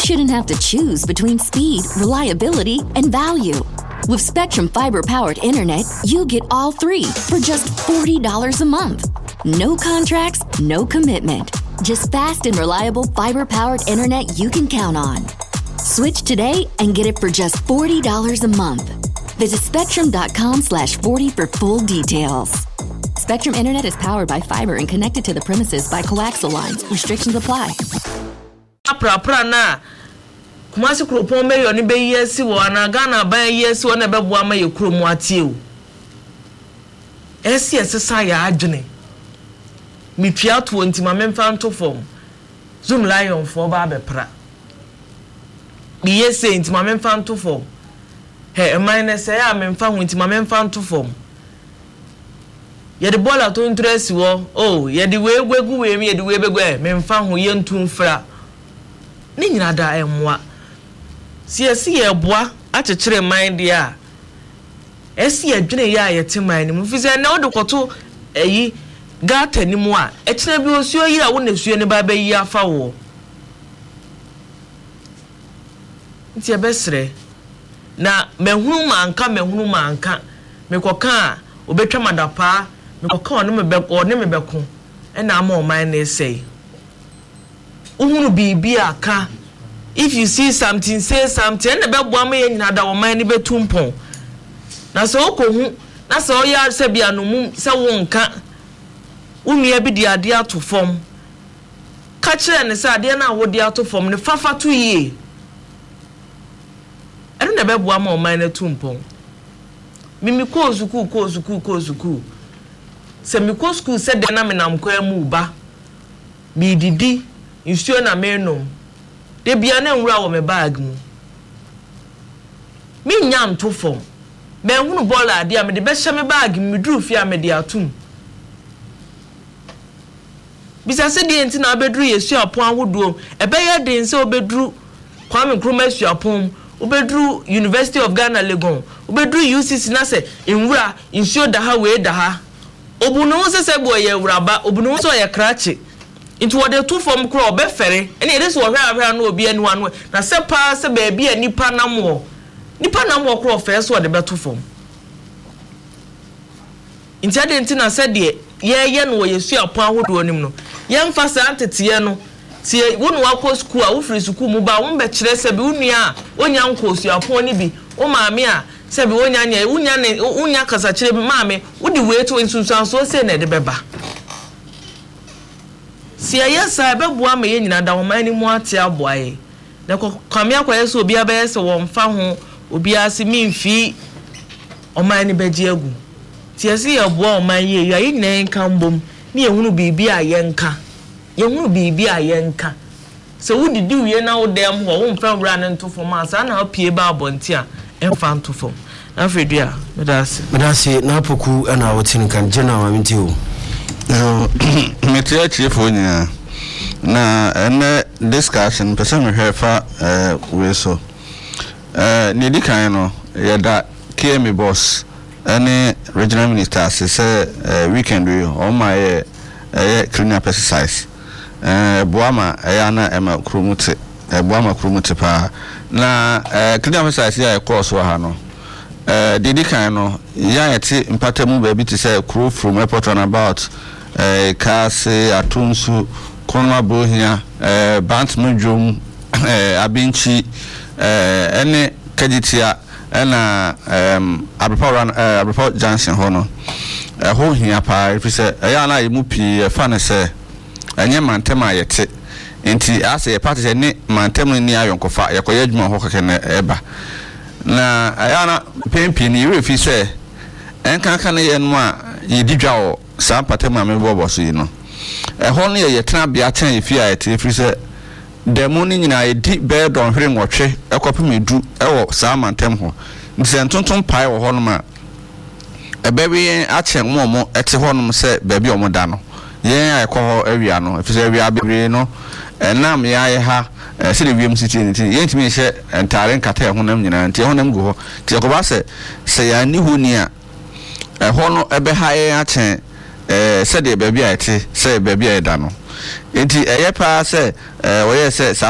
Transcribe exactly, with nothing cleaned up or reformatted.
shouldn't have to choose between speed, reliability, and value. With Spectrum Fiber-powered internet, you get all three for just forty dollars a month. No contracts, no commitment. Just fast and reliable fiber-powered internet you can count on. Switch today and get it for just forty dollars a month. Visit spectrum.com slash 40 for full details. Spectrum Internet is powered by fiber and connected to the premises by coaxial lines. Restrictions apply. Pra na kumasi kropon me yo ni be yesi wo na Ghana ban yesi wo na be boa ma ye kromu atie o esi esesa ya adwene mi twia to ntima memfa nto fom zoom lion fo ba be pra mi yesi ntima memfa nto fom he minus ya memfa hu ntima memfa nto fom ye de bola to interest wo oh ye de we gwegu we mi ye de we begwe memfa hu ye ntum fra ni nyina da emwa siesi ye boa akekere man dia esi adwene ya yete man ni mu fize na odo koto eyi gata ni mu a ekere bi osuo yi a wo na suo ni ba ba yi afa wo nti ebesre na mehunu manka mehunu manka mekoka obetwa madapa mekoka ono mebeko ono mebeko ena ama o man na sei uhunu bibi aka. If you see something, say something. And the best woman in that woman ni betumpon. Na so okohu, na so ya se bia no mum se wonka. Umi e bi dia dia to form. Ka kire ne sa dia na wo dia to form ne fafa to ye. Eno the best woman o man na tumpon. Mimi ko zuku ko zuku ko zuku. Se mi ko school se de na me nam ko amu ba. Mi didi, nsuo na me nom. De bia na nwura wo me bag mu mi nya nto fom me hunu bola ade a me de be hye me bag mu duru fi a me de atum bisa se de enti na obeduru yesu apon ahodo e be ye de nse obeduru Kwame Nkrumah yesu apon obeduru University of Ghana Legon obeduru U C C na se nwura nsuo da ha we da ha obunu se se bo ye wuraba obunu so ye krache into what the two form crow be ferry and it is what I know be anyone na se pa se baby a nipa na mo nipa na mo crow first what the better form into the ntina said ye ye no yesu apon ahodo onim no ye mfa sa antete no tie wo no akọ school a wo free school mu ba wo be kire se be unua onya nko su apon ni bi wo maame a se be onya nya unya ne unya kasa kire bi maame wo di we to insunsan so se na de beba si ayesa be boa me nyina da wo man ni mu ate aboae na kwame akoye so obi abaye se wo mfa ho obi ase mimfi o man ni beji agu ti ase ye boa o man ye yo ayi nyina nka mbom ni ehunu bibi a ye nka ye hunu bibi a ye nka se wo didi wie na wo dem ho wo mfa wura ne ntofo ma sa na opie ba abonti a emfa ntofo na fredua medase medase na poku na wo tin kan jena ma minti o no metia chiefo nya na ene discussion person me hefa eh we so eh ni dikan no ye da K M boss ene regional minister say weekend we o ma ye eh clean up exercise eh boama eh na ema krumuti eh boama krumuti pa na eh clean up exercise ya course wa ha no eh didikan no ya yeti mpatamu ba bi ti say crew from airport on about eh kase atunsu konwa bohia eh bantmujum eh abinchi eh ene kajitia ena em abrapora eh abrapora junction hono eh ho hia pa ifi se ya na yimu pi fa ne se enye mantem ayete enti ase party se ne mantem ni ayonkofa yakoye adwuma ho keke ne eba na ya na pempi ni refi se enkan kan ye no a yididwa o sa patem ame bobo so yi no ehon ne ye tena bia ten efi ayete efi se demo ni nyina edi be don hwere nwotwe ekopem edu ewo sa mantem ho nse ntonton pai wo hono ma ebebi ache momo ete hono se bebi omoda no yen ayekọ ho awia no efi se awia bebre no enam ya ye ha se de wiem city nti yen timi hye entare nkata ho nam nyina nti ho nam gu ho ti yakoba se se ya ni hu ni a hono ebe ha ye ache eh se de bebi ayete se bebi ayeda no nti eye pa se eh wo ye se